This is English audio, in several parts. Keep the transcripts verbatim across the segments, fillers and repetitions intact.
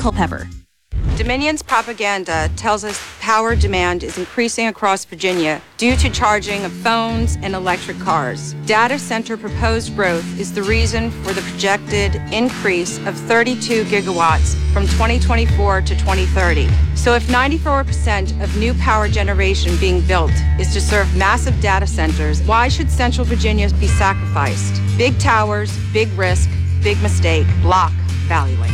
Culpeper. Dominion's propaganda tells us power demand is increasing across Virginia due to charging of phones and electric cars. Data center proposed growth is the reason for the projected increase of thirty-two gigawatts from twenty twenty-four to twenty thirty. So if ninety-four percent of new power generation being built is to serve massive data centers, why should Central Virginia be sacrificed? Big towers, big risk, big mistake. Block valuing.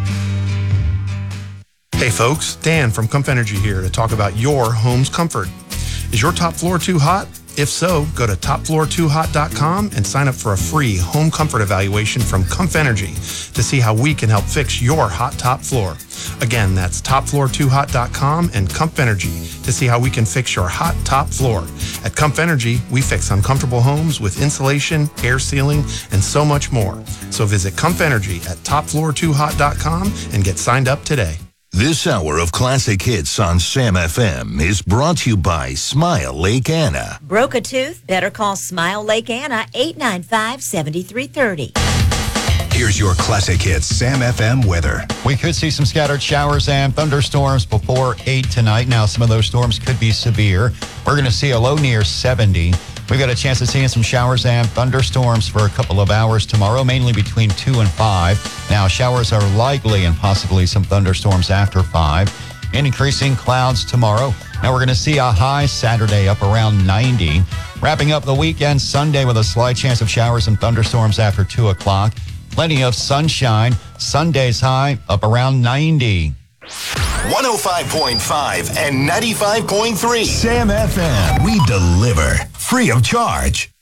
Hey folks, Dan from Comf Energy here to talk about your home's comfort. Is your top floor too hot? If so, go to top floor too hot dot com and sign up for a free home comfort evaluation from Comf Energy to see how we can help fix your hot top floor. Again, that's top floor too hot dot com and Comf Energy to see how we can fix your hot top floor. At Comf Energy, we fix uncomfortable homes with insulation, air sealing, and so much more. So visit Comf Energy at top floor too hot dot com and get signed up today. This hour of classic hits on Sam F M is brought to you by Smile Lake Anna. Broke a tooth? Better call Smile Lake Anna, eight nine five, seven three three zero. Here's your classic hits Sam F M weather. We could see some scattered showers and thunderstorms before eight tonight. Now, some of those storms could be severe. We're going to see a low near seventy. We've got a chance of seeing some showers and thunderstorms for a couple of hours tomorrow, mainly between two and five. Now, showers are likely and possibly some thunderstorms after five. And increasing clouds tomorrow. Now, we're going to see a high Saturday up around ninety. Wrapping up the weekend Sunday with a slight chance of showers and thunderstorms after two o'clock. Plenty of sunshine. Sunday's high up around ninety. one oh five point five and ninety-five point three. Sam F M. We deliver free of charge.